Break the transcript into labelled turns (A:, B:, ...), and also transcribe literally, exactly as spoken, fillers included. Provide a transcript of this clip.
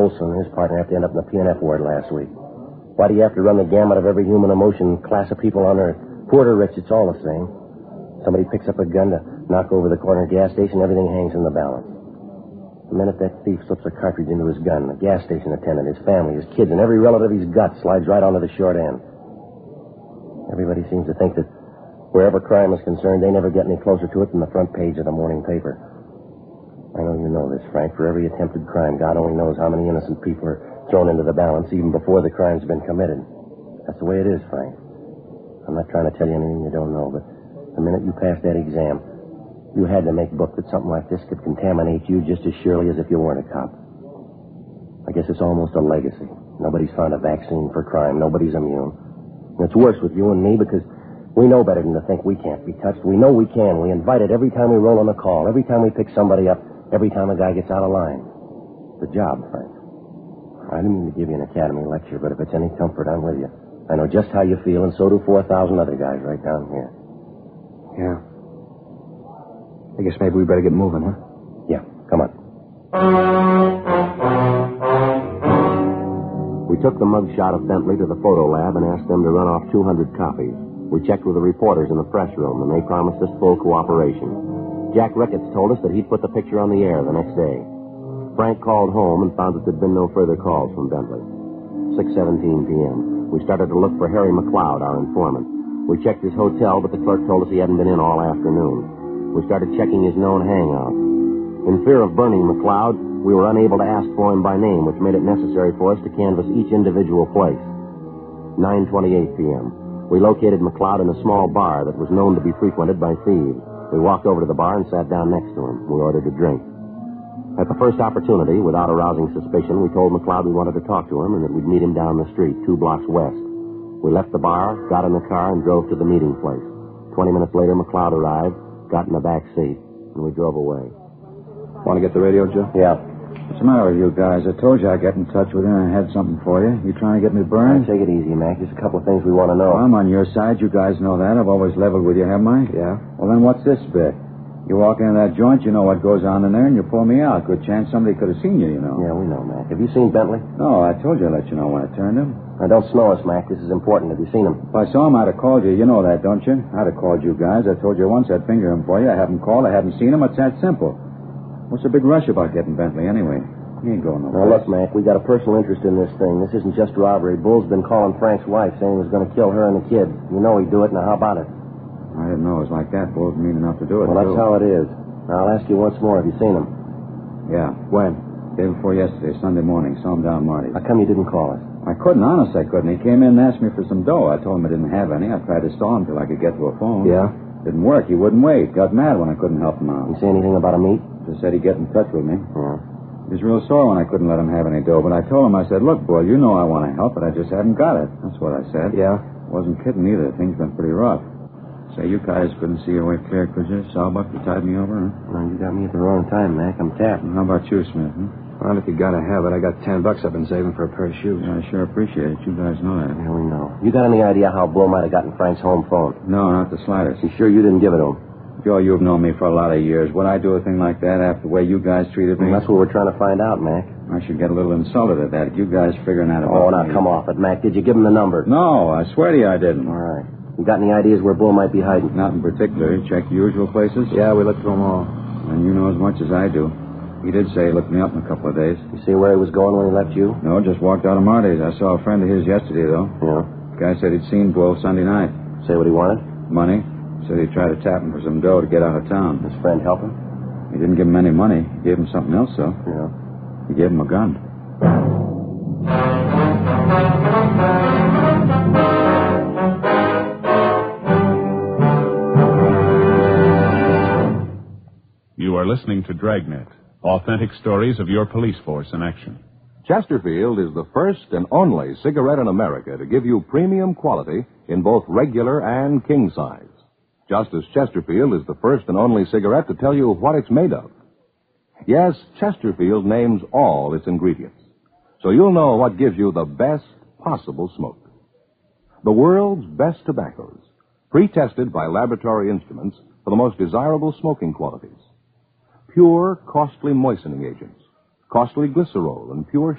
A: Olson and his partner have to end up in the P and F ward last week. Why do you have to run the gamut of every human emotion class of people on Earth? Poor to rich, it's all the same. Somebody picks up a gun to knock over the corner gas station, everything hangs in the balance. The minute that thief slips a cartridge into his gun, the gas station attendant, his family, his kids, and every relative he's got slides right onto the short end. Everybody seems to think that wherever crime is concerned, they never get any closer to it than the front page of the morning paper. I know you know this, Frank. For every attempted crime, God only knows how many innocent people are thrown into the balance even before the crime's been committed. That's the way it is, Frank. I'm not trying to tell you anything you don't know, but the minute you passed that exam, you had to make book that something like this could contaminate you just as surely as if you weren't a cop. I guess it's almost a legacy. Nobody's found a vaccine for crime. Nobody's immune. And it's worse with you and me because we know better than to think we can't be touched. We know we can. We invite it every time we roll on a call, every time we pick somebody up, every time a guy gets out of line. It's a job, Frank. I didn't mean to give you an academy lecture, but if it's any comfort, I'm with you. I know just how you feel, and so do four thousand other guys right down here.
B: Yeah. I guess maybe we better get moving, huh?
A: Yeah, come on. We took the mug shot of Bentley to the photo lab and asked them to run off two hundred copies. We checked with the reporters in the press room, and they promised us full cooperation. Jack Ricketts told us that he'd put the picture on the air the next day. Frank called home and found that there'd been no further calls from Bentley. six seventeen p.m. We started to look for Harry McLeod, our informant. We checked his hotel, but the clerk told us he hadn't been in all afternoon. We started checking his known hangouts. In fear of burning McLeod, we were unable to ask for him by name, which made it necessary for us to canvass each individual place. nine twenty-eight p.m. We located McLeod in a small bar that was known to be frequented by thieves. We walked over to the bar and sat down next to him. We ordered a drink. At the first opportunity, without arousing suspicion, we told McLeod we wanted to talk to him and that we'd meet him down the street, two blocks west. We left the bar, got in the car, and drove to the meeting place. Twenty minutes later, McLeod arrived, got in the back seat, and we drove away.
B: Want to get the radio, Joe?
A: Yeah.
C: What's the matter with you guys? I told you I'd get in touch with you and I had something for you. You trying to get me burned?
A: Take it easy, Mac. Just a couple of things we want to know.
C: Well, I'm on your side. You guys know that. I've always leveled with you, haven't I?
A: Yeah.
C: Well, then what's this bit? You walk into that joint, you know what goes on in there, and you pull me out. Good chance somebody could have seen you, you know.
A: Yeah, we know, Mac. Have you seen Bentley?
C: No, I told you I'd let you know when I turned him.
A: Now, don't snow us, Mac. This is important. Have you seen him?
C: If I saw him, I'd have called you. You know that, don't you? I'd have called you guys. I told you once I'd finger him for you. I haven't called. I haven't seen him. It's that simple. What's the big rush about getting Bentley, anyway? He ain't going nowhere.
A: Now, look, Mac, we got a personal interest in this thing. This isn't just robbery. Bull's been calling Frank's wife, saying he was going to kill her and the kid. You know he'd do it. Now, how about it?
C: I didn't know it was like that. Bull's mean enough to do it.
A: Well, that's
C: too.
A: how it is. Now, I'll ask you once more. Have you seen him?
C: Yeah.
A: When?
C: Day before yesterday, Sunday morning. Saw him down Marty's.
A: How come you didn't call us?
C: I couldn't, honest I couldn't. He came in and asked me for some dough. I told him I didn't have any. I tried to stall him till I could get to a phone.
A: Yeah?
C: Didn't work. He wouldn't wait. Got mad when I couldn't help him out.
A: You say anything about a meet?
C: Just said he'd get in touch with me.
A: Yeah.
C: He was real sore when I couldn't let him have any dough, but I told him, I said, look, boy, you know I want to help, but I just haven't got it. That's what I said.
A: Yeah?
C: Wasn't kidding either. Things been pretty rough. Say, you guys couldn't see your way clear, could you? Sawbuck, you tied me over, huh?
A: Well, you got me at the wrong time, Mac. I'm tapped.
C: How about you, Smith, huh?
B: Well, if you gotta have it, I got ten bucks I've been saving for a pair of shoes.
C: Yeah, I sure appreciate it. You guys know that.
A: Yeah, we know. You got any idea how Bull might have gotten Frank's home phone?
C: No, not the slightest.
A: You sure you didn't give it to him?
C: Joe, you've known me for a lot of years. Would I do a thing like that after the way you guys treated me?
A: Well, that's what we're trying to find out, Mac.
C: I should get a little insulted at that. You guys figuring that out.
A: Oh, now, come off it, Mac. Did you give him the number?
C: No, I swear to you I didn't.
A: All right. You got any ideas where Bull might be hiding?
C: Not in particular. You checked the usual places?
B: Yeah, we looked through them all.
C: And you know as much as I do. He did say he looked me up in a couple of days.
A: You see where he was going when he left you?
C: No, just walked out of Marty's. I saw a friend of his yesterday, though.
A: Yeah.
C: The guy said he'd seen Bull Sunday night.
A: Say what he wanted?
C: Money. Said he'd try to tap him for some dough to get out of town.
A: His friend help him?
C: He didn't give him any money. He gave him something else, though.
A: Yeah.
C: He gave him a gun.
D: You are listening to Dragnet, authentic stories of your police force in action.
E: Chesterfield is the first and only cigarette in America to give you premium quality in both regular and king size. Just as Chesterfield is the first and only cigarette to tell you what it's made of. Yes, Chesterfield names all its ingredients, so you'll know what gives you the best possible smoke. The world's best tobaccos, pre-tested by laboratory instruments for the most desirable smoking qualities. Pure, costly moistening agents, costly glycerol, and pure